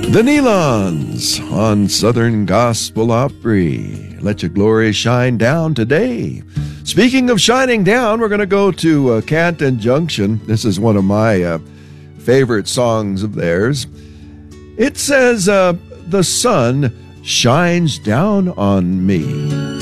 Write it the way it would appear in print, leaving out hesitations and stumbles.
The Nelons on Southern Gospel Opry. Let your glory shine down today. Speaking of shining down, we're going to go to Canton Junction. This is one of my favorite songs of theirs. It says, the sun shines down on me.